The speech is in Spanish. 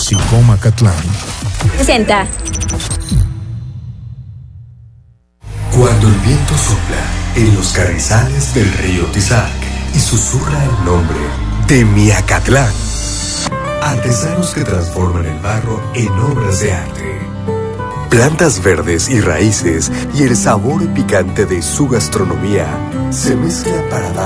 Sicom Macatlán. Presenta. Cuando el viento sopla en los carrizales del río Tizac y susurra el nombre de Miacatlán. Artesanos que transforman el barro en obras de arte. Plantas verdes y raíces y el sabor picante de su gastronomía se mezclan para dar